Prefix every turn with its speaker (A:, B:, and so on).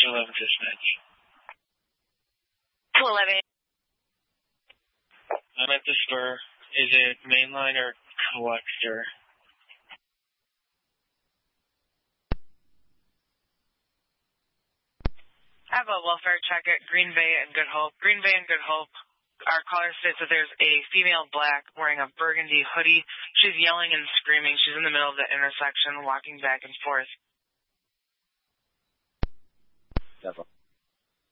A: 211 dispatch.
B: 211.
A: I'm at the Spur. Is it mainline or collector?
B: I have a welfare check at Green Bay and Good Hope. Green Bay and Good Hope, our caller states that there's a female black wearing a burgundy hoodie. She's yelling and screaming. She's in the middle of the intersection, walking back and forth.
C: Definitely.